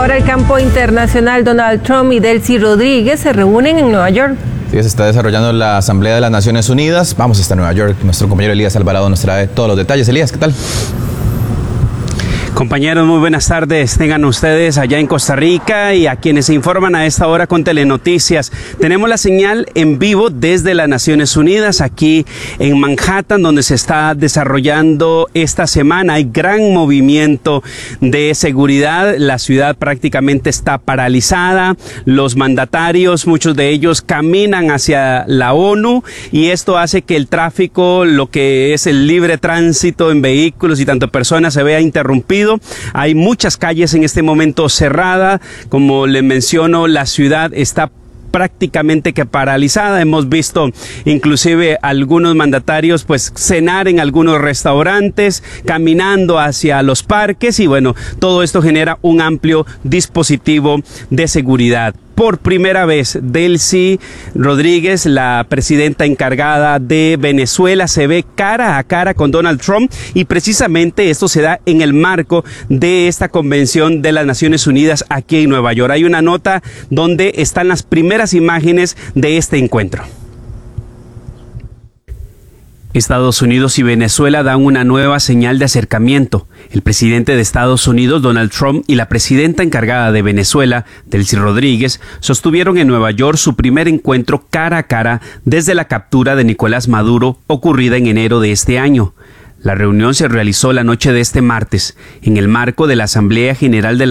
ahora el campo internacional. Donald Trump y Delcy Rodríguez se reúnen en Nueva York. Sí, se está desarrollando la Asamblea de las Naciones Unidas. Vamos hasta Nueva York. Nuestro compañero Elías Alvarado nos trae todos los detalles. Elías, ¿qué tal? Compañeros, muy buenas tardes. Tengan ustedes allá en Costa Rica y a quienes se informan a esta hora con Telenoticias. Tenemos la señal en vivo desde las Naciones Unidas, aquí en Manhattan, donde se está desarrollando esta semana. Hay gran movimiento de seguridad. La ciudad prácticamente está paralizada. Los mandatarios, muchos de ellos, caminan hacia la ONU y esto hace que el tráfico, lo que es el libre tránsito en vehículos y tanto personas, se vea interrumpido. Hay muchas calles en este momento cerradas. Como les menciono, la ciudad está prácticamente que paralizada. Hemos visto inclusive algunos mandatarios pues cenar en algunos restaurantes, caminando hacia los parques y bueno, todo esto genera un amplio dispositivo de seguridad. Por primera vez, Delcy Rodríguez, la presidenta encargada de Venezuela, se ve cara a cara con Donald Trump y precisamente esto se da en el marco de esta convención de las Naciones Unidas aquí en Nueva York. Hay una nota donde están las primeras imágenes de este encuentro. Estados Unidos y Venezuela dan una nueva señal de acercamiento. El presidente de Estados Unidos, Donald Trump, y la presidenta encargada de Venezuela, Delcy Rodríguez, sostuvieron en Nueva York su primer encuentro cara a cara desde la captura de Nicolás Maduro, ocurrida en enero de este año. La reunión se realizó la noche de este martes, en el marco de la Asamblea General de